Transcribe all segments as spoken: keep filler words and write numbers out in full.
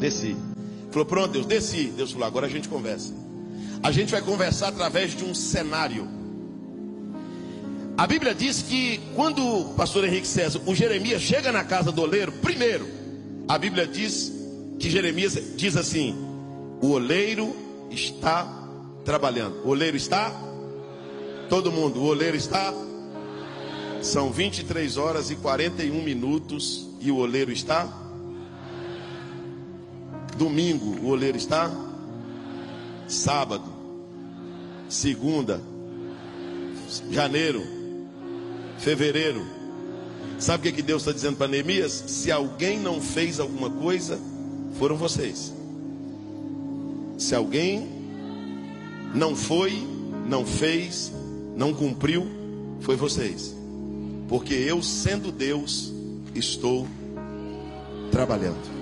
Desci. Falou, pronto, Deus, desci. Deus falou, agora a gente conversa. A gente vai conversar através de um cenário. A Bíblia diz que quando o pastor Henrique César, o Jeremias chega na casa do oleiro, primeiro, a Bíblia diz que Jeremias diz assim: o oleiro está trabalhando. O oleiro está? Todo mundo, o oleiro está? São vinte e três horas e quarenta e um minutos e o oleiro está? Domingo, o oleiro está? Sábado, segunda, janeiro, fevereiro. Sabe o que, que Deus está dizendo para Neemias? Se alguém não fez alguma coisa, foram vocês. Se alguém não foi, não fez, não cumpriu, foi vocês. Porque eu, sendo Deus, estou trabalhando.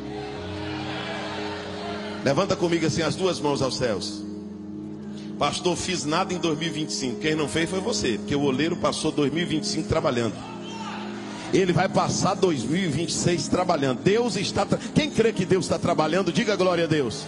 Levanta comigo assim as duas mãos aos céus. Pastor, fiz nada em dois mil e vinte e cinco. Quem não fez foi você, porque o oleiro passou dois mil e vinte e cinco trabalhando. Ele vai passar dois mil e vinte e seis trabalhando. Deus está tra... Quem crê que Deus está trabalhando, diga glória a Deus.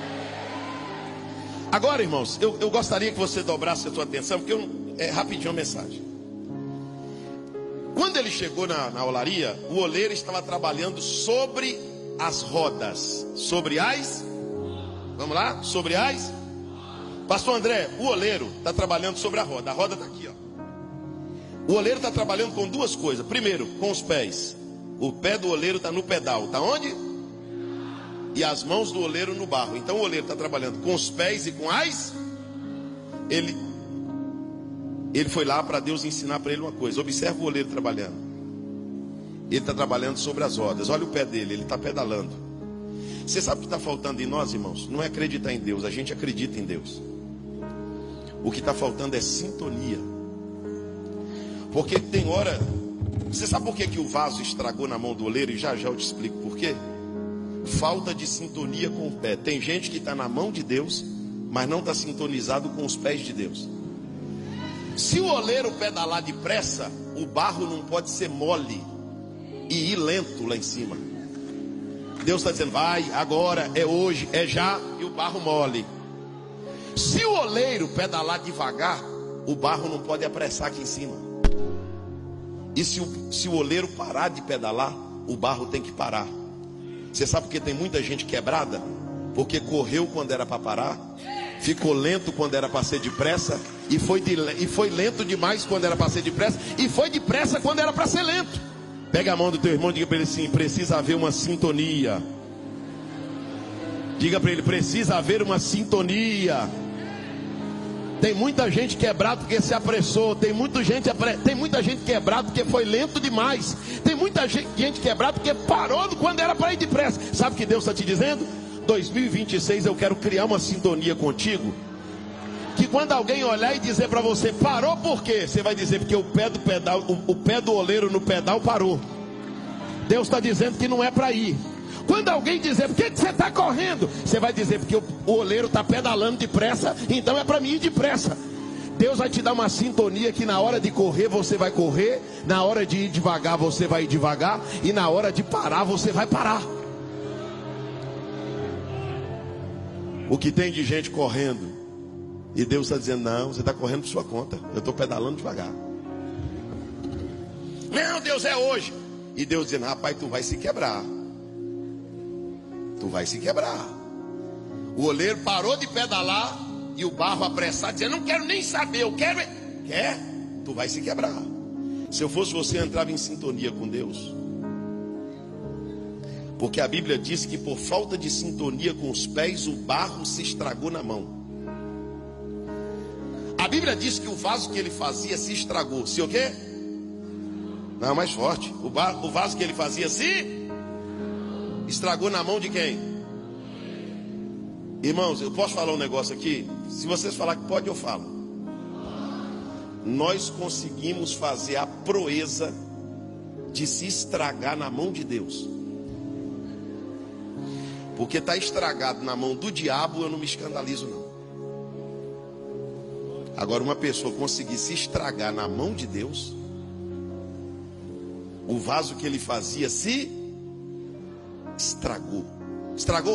Agora, irmãos, eu, eu gostaria que você dobrasse a sua atenção, porque eu, é rapidinho a mensagem. Quando ele chegou na, na olaria, o oleiro estava trabalhando sobre as rodas. Sobre as... Vamos lá? Sobre as... Pastor André, o oleiro está trabalhando sobre a roda. A roda está aqui, ó. O oleiro está trabalhando com duas coisas. Primeiro, com os pés. O pé do oleiro está no pedal. Está onde? E as mãos do oleiro no barro. Então o oleiro está trabalhando com os pés e com as... Ele, ele foi lá para Deus ensinar para ele uma coisa. Observa o oleiro trabalhando. Ele está trabalhando sobre as rodas. Olha o pé dele, ele está pedalando. Você sabe o que está faltando em nós, irmãos? Não é acreditar em Deus, a gente acredita em Deus. O que está faltando é sintonia. Porque tem hora... Você sabe por que, que o vaso estragou na mão do oleiro? E já já eu te explico por quê. Falta de sintonia com o pé. Tem gente que está na mão de Deus, mas não está sintonizado com os pés de Deus. Se o oleiro pedalar depressa, o barro não pode ser mole e ir lento lá em cima. Deus está dizendo, vai, agora, é hoje, é já, e o barro mole. Se o oleiro pedalar devagar, o barro não pode apressar aqui em cima. E se o, se o oleiro parar de pedalar, o barro tem que parar. Você sabe por que tem muita gente quebrada? Porque correu quando era para parar, ficou lento quando era para ser depressa, e foi, de, e foi lento demais quando era para ser depressa, e foi depressa quando era para ser lento. Pega a mão do teu irmão e diga para ele assim: precisa haver uma sintonia. Diga para ele: precisa haver uma sintonia. Tem muita gente quebrada porque se apressou. Tem muita gente, tem muita gente quebrada porque foi lento demais. Tem muita gente quebrada porque parou quando era para ir depressa. Sabe o que Deus está te dizendo? dois mil e vinte e seis eu quero criar uma sintonia contigo, que quando alguém olhar e dizer para você, parou por quê? Você vai dizer, porque o pé do pedal, o, o pé do oleiro no pedal parou. Deus está dizendo que não é para ir. Quando alguém dizer, por que, que você está correndo? Você vai dizer, porque o, o oleiro está pedalando depressa, então é para mim ir depressa. Deus vai te dar uma sintonia que na hora de correr você vai correr, na hora de ir devagar você vai ir devagar, e na hora de parar você vai parar. O que tem de gente correndo, e Deus está dizendo, não, você está correndo por sua conta, eu estou pedalando devagar. Não, Deus, é hoje. E Deus dizendo, rapaz, tu vai se quebrar. Tu vai se quebrar. O oleiro parou de pedalar, e o barro apressado, dizendo, não quero nem saber, eu quero... Quer? Tu vai se quebrar. Se eu fosse você, eu entrava em sintonia com Deus. Porque a Bíblia diz que por falta de sintonia com os pés, o barro se estragou na mão. A Bíblia diz que o vaso que ele fazia se estragou. Se o quê? Não, mais forte. O, bar, o vaso que ele fazia se estragou na mão de quem? Irmãos, eu posso falar um negócio aqui? Se vocês falar que pode, eu falo. Nós conseguimos fazer a proeza de se estragar na mão de Deus. Porque está estragado na mão do diabo, eu não me escandalizo não. Agora, uma pessoa conseguir se estragar na mão de Deus, o vaso que ele fazia se estragou. Estragou.